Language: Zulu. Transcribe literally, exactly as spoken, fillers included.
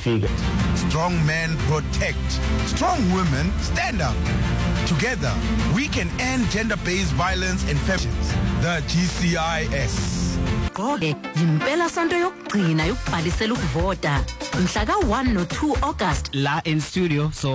ifike. Strong men protect. Strong women stand up. Together, we can end gender-based violence and femicides. The G C I S. Gqoke yimpela sonto yokugcina yokubhalisela ukuvota mhla ka one no two August la in studio so